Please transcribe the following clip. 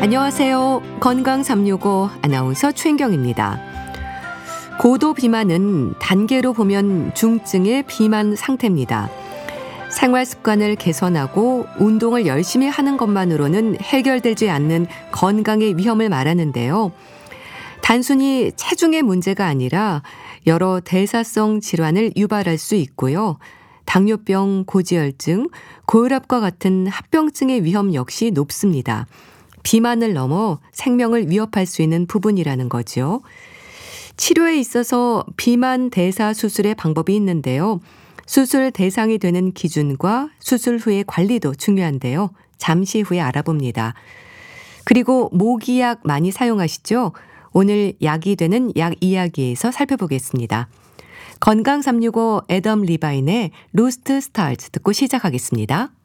안녕하세요. 건강 365 아나운서 최인경입니다. 고도 비만은 단계로 보면 중증의 비만 상태입니다. 생활 습관을 개선하고 운동을 열심히 하는 것만으로는 해결되지 않는 건강의 위험을 말하는데요. 단순히 체중의 문제가 아니라 여러 대사성 질환을 유발할 수 있고요. 당뇨병, 고지혈증, 고혈압과 같은 합병증의 위험 역시 높습니다. 비만을 넘어 생명을 위협할 수 있는 부분이라는 거죠. 치료에 있어서 비만 대사 수술의 방법이 있는데요. 수술 대상이 되는 기준과 수술 후의 관리도 중요한데요. 잠시 후에 알아봅니다. 그리고 모기약 많이 사용하시죠? 오늘 약이 되는 약 이야기에서 살펴보겠습니다. 건강 365 애덤 리바인의 로스트 스타즈 듣고 시작하겠습니다.